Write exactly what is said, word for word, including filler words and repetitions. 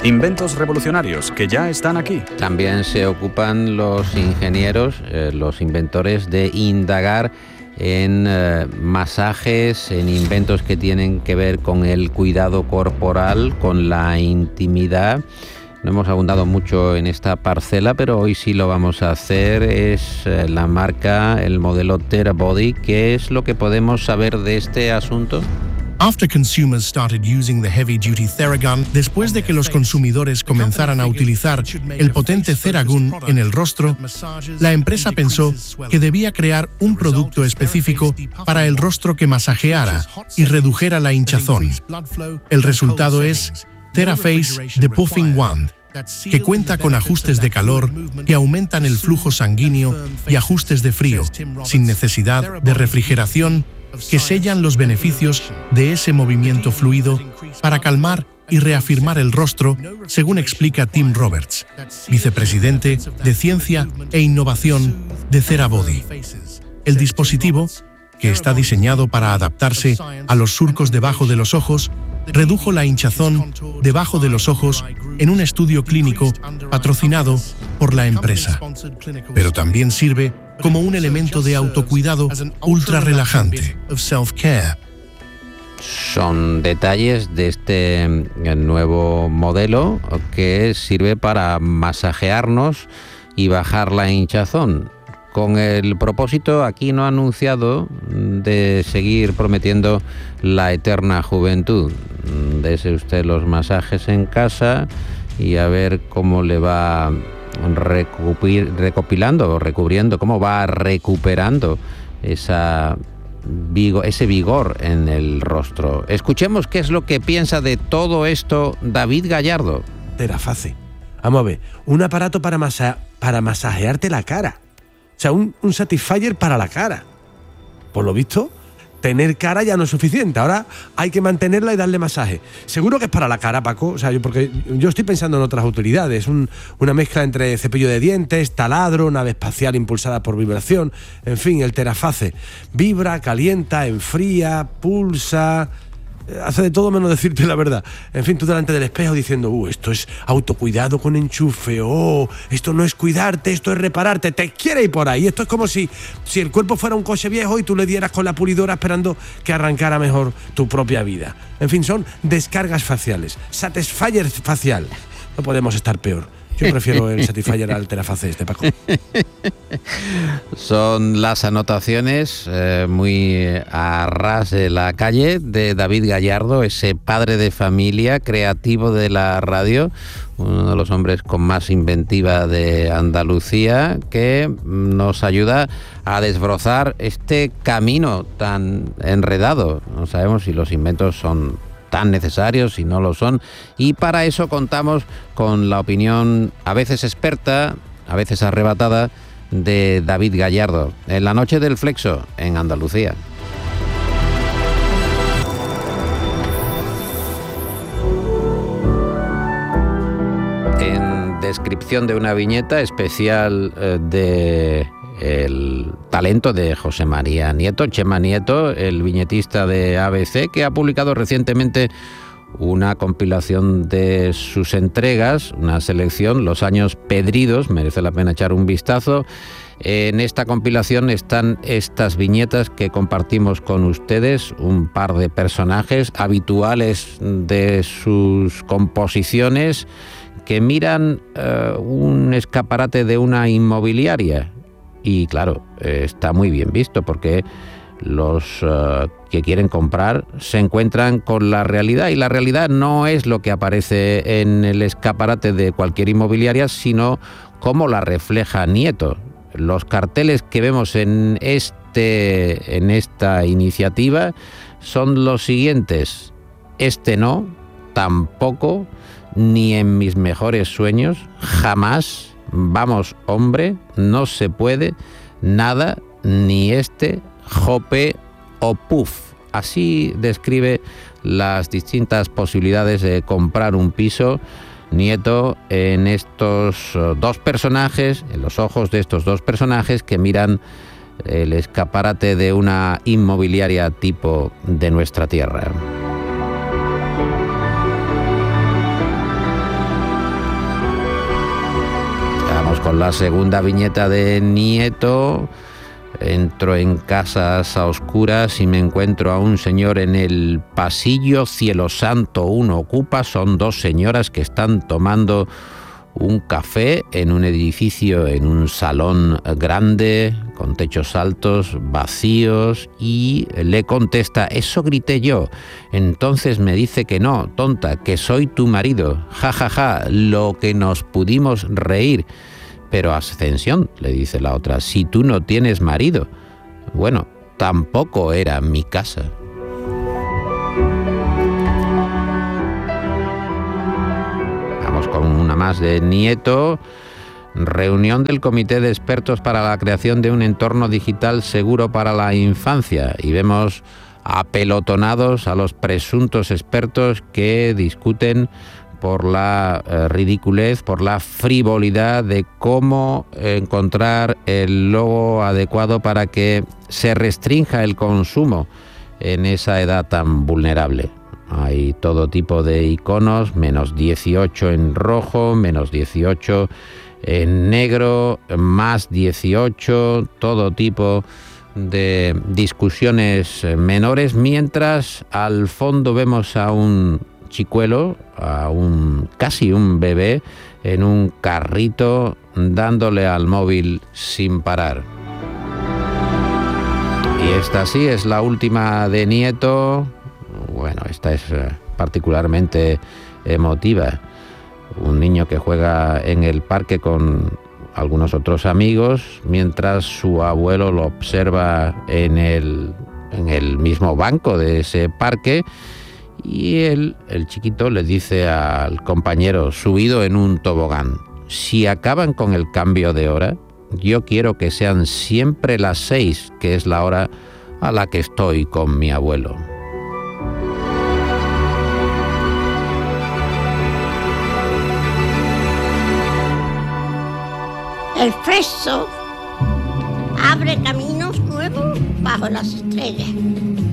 Inventos revolucionarios que ya están aquí. También se ocupan los ingenieros, eh, los inventores, de indagar en eh, masajes, en inventos que tienen que ver con el cuidado corporal, con la intimidad. No hemos abundado mucho en esta parcela, pero hoy sí lo vamos a hacer. Es eh, la marca, el modelo Therabody. ¿Qué es lo que podemos saber de este asunto? After consumers started using the heavy-duty Theragun, después de que los consumidores comenzaran a utilizar el potente Theragun en el rostro, la empresa pensó que debía crear un producto específico para el rostro que masajeara y redujera la hinchazón. El resultado es TheraFace The Puffing Wand, que cuenta con ajustes de calor que aumentan el flujo sanguíneo y ajustes de frío, sin necesidad de refrigeración, que sellan los beneficios de ese movimiento fluido para calmar y reafirmar el rostro, según explica Tim Roberts, vicepresidente de Ciencia e Innovación de Therabody. El dispositivo, que está diseñado para adaptarse a los surcos debajo de los ojos, redujo la hinchazón debajo de los ojos en un estudio clínico patrocinado por la empresa. Pero también sirve como un elemento de autocuidado ultra relajante. Son detalles de este nuevo modelo que sirve para masajearnos y bajar la hinchazón, con el propósito, aquí no anunciado, de seguir prometiendo la eterna juventud. Dese usted los masajes en casa y a ver cómo le va recopilando o recubriendo, cómo va recuperando esa vigor, ese vigor en el rostro. Escuchemos qué es lo que piensa de todo esto David Gallardo. Theraface. Vamos a ver, un aparato para, masa, para masajearte la cara. O sea, un, un Satisfyer para la cara. Por lo visto, tener cara ya no es suficiente. Ahora hay que mantenerla y darle masaje. Seguro que es para la cara, Paco. O sea, yo, porque yo estoy pensando en otras utilidades. Un, una mezcla entre cepillo de dientes, taladro, nave espacial impulsada por vibración. En fin, el Theraface. Vibra, calienta, enfría, pulsa. Hace de todo menos decirte la verdad. En fin, tú delante del espejo diciendo, uh, esto es autocuidado con enchufe, oh, esto no es cuidarte, esto es repararte, te quiere ir por ahí. Esto es como si, si el cuerpo fuera un coche viejo y tú le dieras con la pulidora esperando que arrancara mejor tu propia vida. En fin, son descargas faciales, Satisfyer facial. No podemos estar peor. Yo prefiero el Satisfyer al Theraface este, Paco. Son las anotaciones eh, muy a ras de la calle de David Gallardo, ese padre de familia, creativo de la radio, uno de los hombres con más inventiva de Andalucía, que nos ayuda a desbrozar este camino tan enredado. No sabemos si los inventos son tan necesarios, si no lo son, y para eso contamos con la opinión a veces experta, a veces arrebatada, de David Gallardo, en la noche del Flexo, en Andalucía. En descripción de una viñeta especial eh, de el talento de José María Nieto, Chema Nieto, el viñetista de A B C, que ha publicado recientemente una compilación de sus entregas, una selección, Los años pedridos, merece la pena echar un vistazo. En esta compilación están estas viñetas que compartimos con ustedes, un par de personajes habituales de sus composiciones que miran uh, un escaparate de una inmobiliaria. Y claro, eh, está muy bien visto porque los uh, que quieren comprar se encuentran con la realidad, y la realidad no es lo que aparece en el escaparate de cualquier inmobiliaria, sino cómo la refleja Nieto. Los carteles que vemos en, este, en esta iniciativa son los siguientes: este no, tampoco, ni en mis mejores sueños, jamás, vamos hombre, no se puede, nada, ni este, jope o puf. Así describe las distintas posibilidades de comprar un piso Nieto en estos dos personajes, en los ojos de estos dos personajes que miran el escaparate de una inmobiliaria tipo de nuestra tierra. Con la segunda viñeta de Nieto, entro en casas a oscuras y me encuentro a un señor en el pasillo. Cielo santo, uno ocupa. Son dos señoras que están tomando un café en un edificio, en un salón grande, con techos altos, vacíos, y le contesta: eso grité yo. Entonces me dice que no, tonta, que soy tu marido. Ja, ja, ja, lo que nos pudimos reír. Pero Ascensión, le dice la otra, si tú no tienes marido. Bueno, tampoco era mi casa. Vamos con una más de Nieto. Reunión del Comité de Expertos para la creación de un entorno digital seguro para la infancia. Y vemos apelotonados a los presuntos expertos que discuten por la eh, ridiculez, por la frivolidad de cómo encontrar el logo adecuado para que se restrinja el consumo en esa edad tan vulnerable. Hay todo tipo de iconos, menos dieciocho en rojo, menos dieciocho en negro, más dieciocho, todo tipo de discusiones menores, mientras al fondo vemos a un chicuelo, a un casi un bebé, en un carrito dándole al móvil sin parar. Y esta sí es la última de Nieto. Bueno, esta es particularmente emotiva. Un niño que juega en el parque con algunos otros amigos, mientras su abuelo lo observa en el, en el mismo banco de ese parque. Y él, el chiquito, le dice al compañero, subido en un tobogán: si acaban con el cambio de hora, yo quiero que sean siempre las seis, que es la hora a la que estoy con mi abuelo. El fresco abre caminos nuevos bajo las estrellas.